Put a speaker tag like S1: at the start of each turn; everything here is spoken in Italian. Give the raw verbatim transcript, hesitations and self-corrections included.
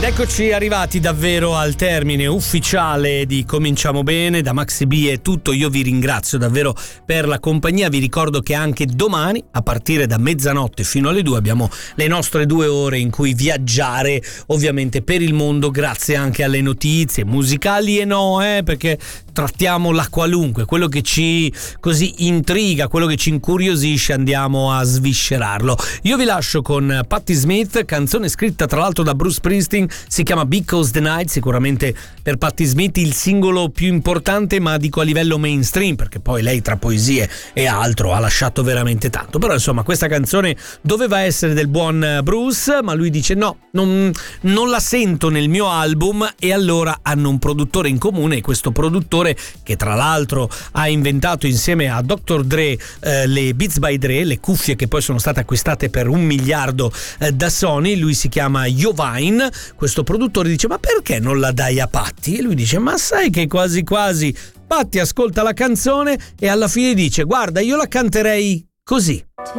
S1: Ed eccoci arrivati davvero al termine ufficiale di Cominciamo Bene. Da Maxi B è tutto, io vi ringrazio davvero per la compagnia. Vi ricordo che anche domani a partire da mezzanotte fino alle due abbiamo le nostre due ore in cui viaggiare ovviamente per il mondo, grazie anche alle notizie musicali e no, eh, perché trattiamo la qualunque, quello che ci così intriga, quello che ci incuriosisce, andiamo a sviscerarlo. Io vi lascio con Patti Smith, canzone scritta tra l'altro da Bruce Springsteen, si chiama Because the Night, sicuramente per Patti Smith il singolo più importante, ma dico a livello mainstream, perché poi lei tra poesie e altro ha lasciato veramente tanto. Però insomma questa canzone doveva essere del buon Bruce, ma lui dice no, non, non la sento nel mio album, e allora hanno un produttore in comune, e questo produttore che tra l'altro ha inventato insieme a doctor Dre eh, le Beats by Dre, le cuffie che poi sono state acquistate per un miliardo eh, da Sony. Lui si chiama Jovine. Questo produttore dice ma perché non la dai a Patti? E lui dice ma sai che quasi quasi. Patti ascolta la canzone e alla fine dice guarda, io la canterei così.